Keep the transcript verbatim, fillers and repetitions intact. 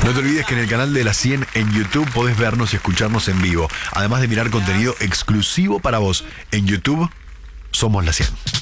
No te olvides que en el canal de La cien en YouTube podés vernos y escucharnos en vivo. Además de mirar contenido exclusivo para vos. En YouTube somos La cien.